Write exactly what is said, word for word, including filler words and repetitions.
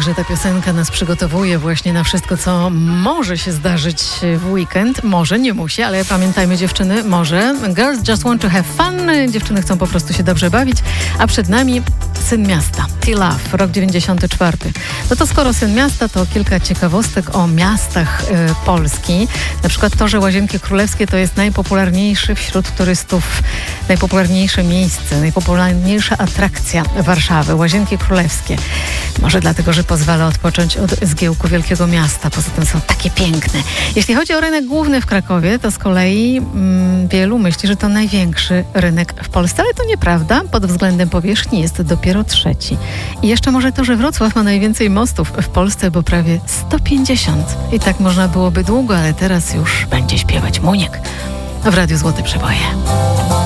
Niechże ta piosenka nas przygotowuje właśnie na wszystko, co może się zdarzyć w weekend. Może, nie musi, ale pamiętajmy, dziewczyny, może. Girls just want to have fun. Dziewczyny chcą po prostu się dobrze bawić. A przed nami Syn Miasta. T-Love, rok dziewięćdziesiąty czwarty. No to skoro Syn Miasta, to kilka ciekawostek o miastach y, Polski. Na przykład to, że Łazienki Królewskie to jest najpopularniejszy wśród turystów, najpopularniejsze miejsce, najpopularniejsza atrakcja Warszawy. Łazienki Królewskie. Może dlatego, że pozwala odpocząć od zgiełku wielkiego miasta. Poza tym są takie piękne. Jeśli chodzi o rynek główny w Krakowie, to z kolei mm, wielu myśli, że to największy rynek w Polsce, ale to nieprawda. Pod względem powierzchni jest dopiero trzeci. I jeszcze może to, że Wrocław ma najwięcej mostów w Polsce, bo prawie sto pięćdziesiąt. I tak można byłoby długo, ale teraz już będzie śpiewać Muniek w Radiu Złote Przeboje.